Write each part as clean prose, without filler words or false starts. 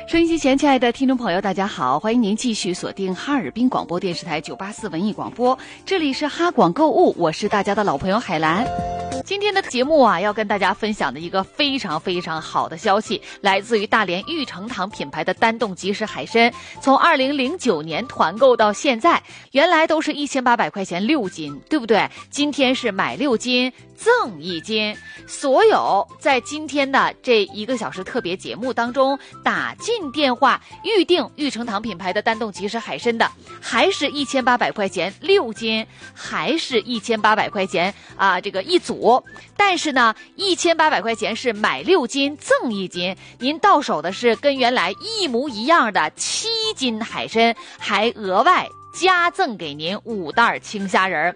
收音机前，亲爱的听众朋友，大家好，欢迎您继续锁定哈尔滨广播电视台984文艺广播，这里是哈广购物，我是大家的老朋友海兰。今天的节目啊，要跟大家分享的一个非常非常好的消息，来自于大连玉成堂品牌的单冻即食海参，从2009年团购到现在，原来都是1800块钱6斤，对不对？今天是买6斤赠1斤，所有在今天的这1个小时特别节目当中打进电话预定玉成堂品牌的单冻即食海参的，还是1800块钱6斤，还是1800块钱这个一组。但是呢，1800块钱是买6斤赠1斤，您到手的是跟原来一模一样的7斤海参，还额外加赠给您5袋青虾仁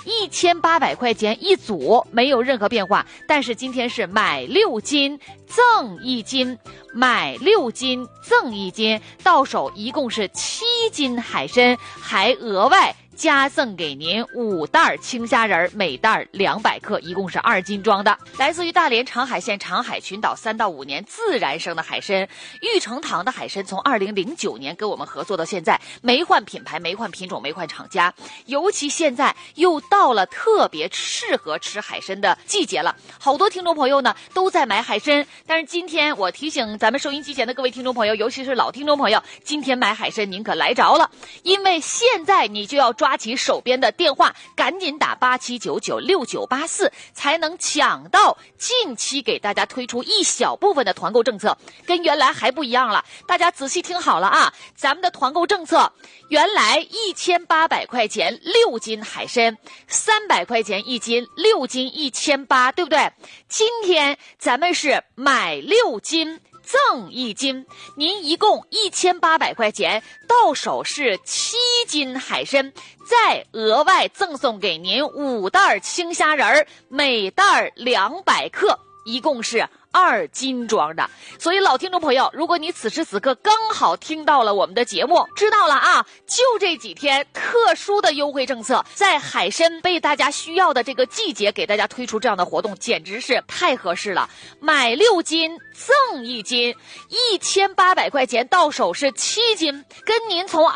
，1800块钱一组，没有任何变化。但是今天是买6斤赠1斤，买6斤赠1斤，到手一共是7斤海参，还额外加赠给您5袋青虾仁，每袋200克，一共是2斤装的。来自于大连长海县长海群岛3到5年自然生的海参，玉成堂的海参从2009年跟我们合作到现在，没换品牌，没换品种，没换厂家。尤其现在又到了特别适合吃海参的季节了，好多听众朋友呢都在买海参。但是今天我提醒咱们收音机前的各位听众朋友，尤其是老听众朋友，今天买海参您可来着了，因为现在你就要抓起手边的电话，赶紧打87996984，才能抢到近期给大家推出一小部分的团购政策，跟原来还不一样了。大家仔细听好了啊，咱们的团购政策原来1800块钱6斤海参，300块钱1斤，6斤1800，对不对？今天咱们是买6斤赠1斤，您一共1800块钱，到手是7斤海参，再额外赠送给您5袋青虾仁，每袋200克，一共是2斤装的。所以老听众朋友，如果你此时此刻刚好听到了我们的节目，知道了啊，就这几天特殊的优惠政策，在海参被大家需要的这个季节给大家推出这样的活动，简直是太合适了。买6斤赠1斤，1800块钱，到手是7斤，跟您从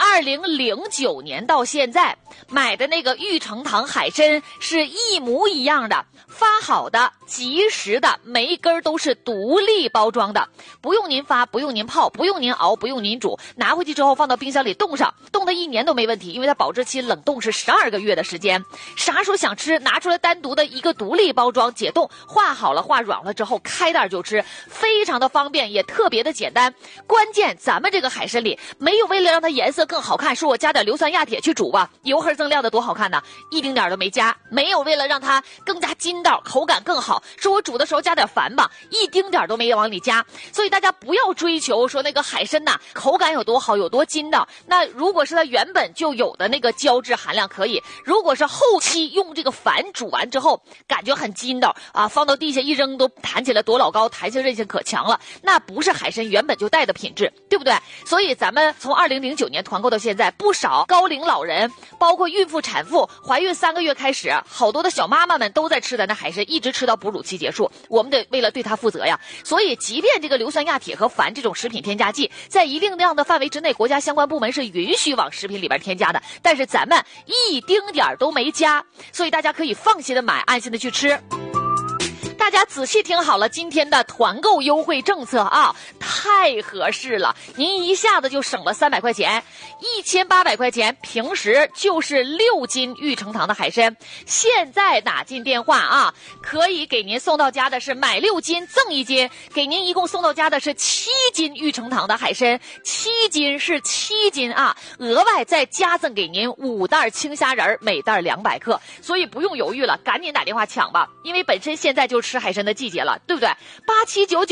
2009年到现在买的那个玉成堂海参是一模一样的，发好的及时的，每一根都是独立包装的，不用您发，不用您泡，不用您熬，不用您煮，拿回去之后放到冰箱里冻上，冻到1年都没问题，因为它保质期冷冻是12个月的时间，啥时候想吃拿出来单独的一个独立包装解冻，化好了化软了之后开袋就吃，非常的方便，也特别的简单。关键咱们这个海参里没有为了让它颜色更好看，说我加点硫酸亚铁去煮吧，油黑锃亮的多好看呢，一丁点都没加。没有为了让它更加筋道口感更好，说我煮的时候加点矾吧，一丁点都没往里加。所以大家不要追求说那个海参呐口感有多好有多筋道，那如果是它原本就有的那个胶质含量可以，如果是后期用这个矾煮完之后感觉很筋道啊，放到地下一扔都弹起来多老高，弹性韧性可强了，那不是海参原本就带的品质，对不对？所以咱们从2009年团购到现在，不少高龄老人包括孕妇产妇怀孕3个月开始，好多的小妈妈们都在吃咱的海参，一直吃到哺乳期结束，我们得为了对它负责呀。所以即便这个硫酸亚铁和矾这种食品添加剂在一定量的范围之内，国家相关部门是允许往食品里边添加的，但是咱们一丁点都没加，所以大家可以放心的买，安心的去吃。大家仔细听好了，今天的团购优惠政策啊，太合适了，您一下子就省了300块钱，1800块钱，平时就是6斤玉成堂的海参，现在打进电话啊，可以给您送到家的是买6斤赠1斤，给您一共送到家的是7斤玉成堂的海参，7斤是7斤啊，额外再加赠给您5袋青虾仁，每袋200克，所以不用犹豫了，赶紧打电话抢吧，因为本身现在就吃海参的季节了，对不对？8799